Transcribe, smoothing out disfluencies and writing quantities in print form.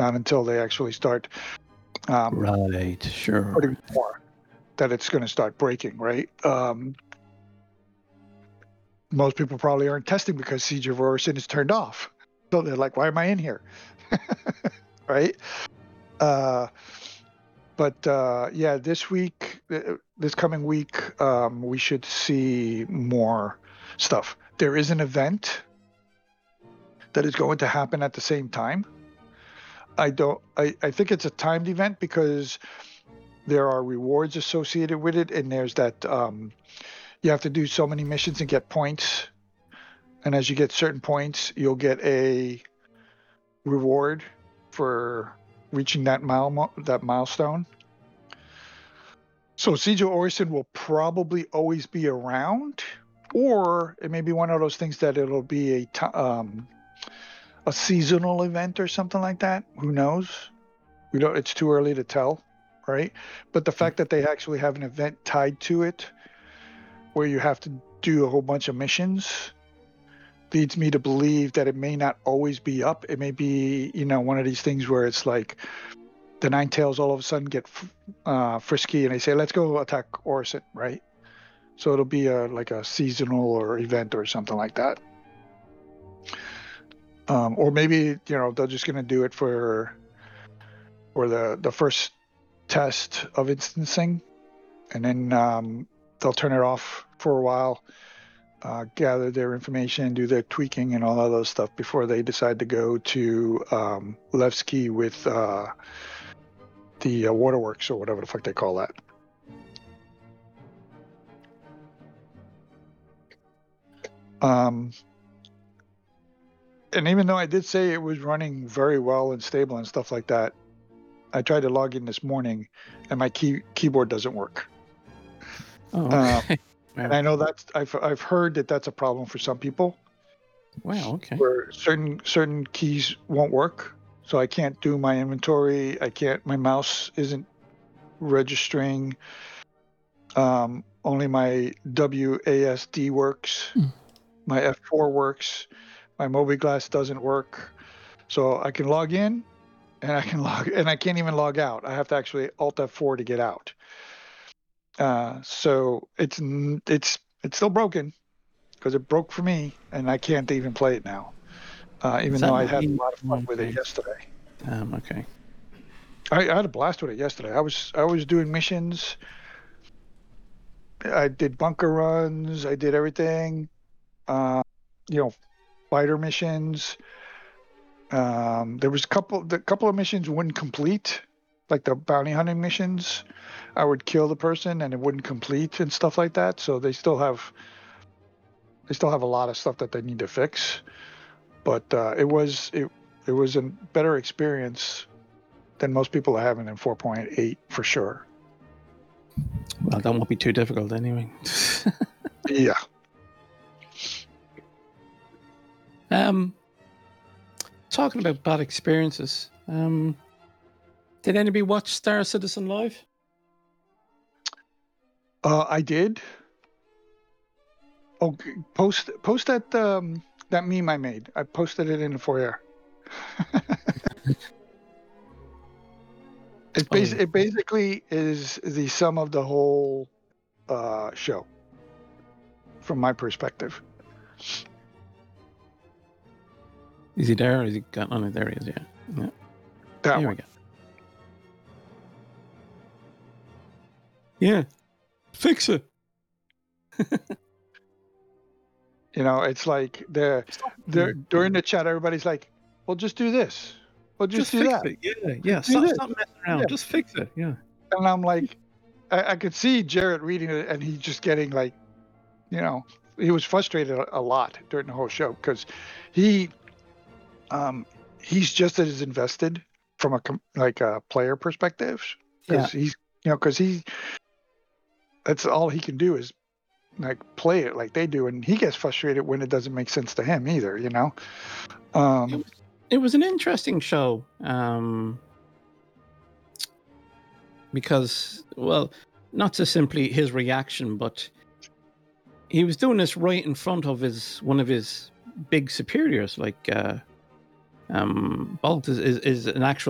not until they actually start Right, sure. putting more that it's going to start breaking, right? Most people probably aren't testing because Siege of Orison is turned off. So they're like, why am I in here? Right? But yeah, this coming week, we should see more stuff. There is an event that is going to happen at the same time. I think it's a timed event because there are rewards associated with it, and there's that you have to do so many missions and get points, and as you get certain points, you'll get a reward for reaching that milestone. So Siege of Orison will probably always be around, or it may be one of those things that it'll be a seasonal event or something like that. Who knows? It's too early to tell, right? But the fact that they actually have an event tied to it where you have to do a whole bunch of missions leads me to believe that it may not always be up. It may be, one of these things where it's like the Nine Tails all of a sudden get frisky and they say, let's go attack Orison, right? So it'll be like a seasonal or event or something like that. Or maybe, they're just going to do it for the first test of instancing, and then they'll turn it off for a while, gather their information, do their tweaking and all of those stuff before they decide to go to Levski with the waterworks or whatever the fuck they call that. And even though I did say it was running very well and stable and stuff like that, I tried to log in this morning and my keyboard doesn't work. Oh, okay. And I know I've heard that that's a problem for some people. Wow, okay. Where certain keys won't work. So I can't do my inventory. My mouse isn't registering. Only my WASD works. My F4 works. My Mobiglass doesn't work. So I can log in and I can't even log out. I have to actually Alt F4 to get out. So it's still broken because it broke for me and I can't even play it now. Even though I had a lot of fun with it yesterday. Okay. I had a blast with it yesterday. I was doing missions. I did bunker runs. I did everything. Fighter missions. There was a couple of missions wouldn't complete, like the bounty hunting missions. I would kill the person and it wouldn't complete and stuff like that. So they still have a lot of stuff that they need to fix. But it was a better experience than most people are having in 4.8 for sure. Well, that won't be too difficult anyway. Yeah. Talking about bad experiences, did anybody watch Star Citizen Live? I did. Oh, post that that meme I made. I posted it in the foyer. It basically is the sum of the whole show, from my perspective. Is he there? Or is he got on it? There he is. Yeah. There we go. Yeah, fix it. It's like during the chat, everybody's like, "Well, just do this. Well, just do fix that. It. Yeah. Stop messing around. Yeah. Just fix it. Yeah." And I'm like, I could see Jarrett reading it, and he's just getting like, he was frustrated a lot during the whole show because he's just as invested from a player perspective because that's all he can do is like play it like they do, and he gets frustrated when it doesn't make sense to him either. It was an interesting show because, well, not just simply his reaction, but he was doing this right in front of one of his big superiors, like Bolt is an actual